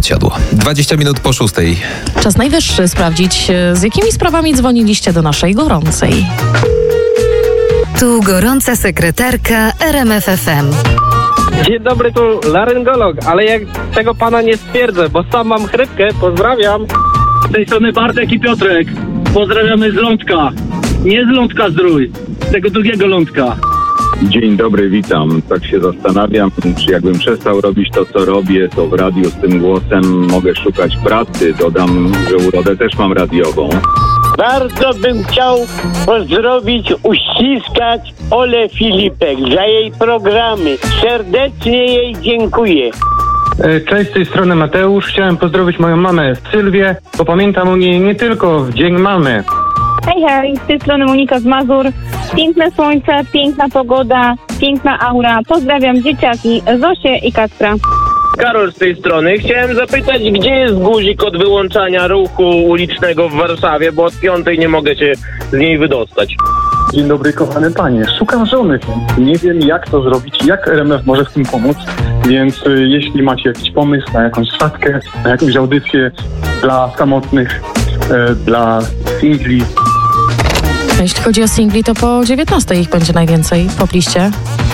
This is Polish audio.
odsiadło. 20 minut po 6. Czas najwyższy sprawdzić, z jakimi sprawami dzwoniliście do naszej gorącej. Tu gorąca sekretarka RMF FM. Dzień dobry, tu laryngolog, ale jak tego pana nie stwierdzę, bo sam mam chrypkę, pozdrawiam. Z tej strony Bartek i Piotrek. Pozdrawiamy z Lądka. Nie z Lądka Zdrój, z tego drugiego Lądka. Dzień dobry, witam. Tak się zastanawiam, czy jakbym przestał robić to, co robię, to w radiu z tym głosem mogę szukać pracy. Dodam, że urodę też mam radiową. Bardzo bym chciał pozdrowić, uściskać Olę Filipek za jej programy. Serdecznie jej dziękuję. Cześć, z tej strony Mateusz. Chciałem pozdrowić moją mamę Sylwię, bo pamiętam o niej nie tylko w Dzień Mamy. Hej, z tej strony Monika z Mazur. Piękne słońce, piękna pogoda, piękna aura. Pozdrawiam dzieciaki, Zosię i Kacpra. Karol z tej strony. Chciałem zapytać, gdzie jest guzik od wyłączania ruchu ulicznego w Warszawie, bo od 5 nie mogę się z niej wydostać. Dzień dobry, kochane panie. Szukam żony, nie wiem jak to zrobić, jak RMF może w tym pomóc, więc jeśli macie jakiś pomysł na jakąś stawkę, na jakąś audycję dla samotnych, dla singli. Jeśli chodzi o singli, to po 19 ich będzie najwięcej w pobliście.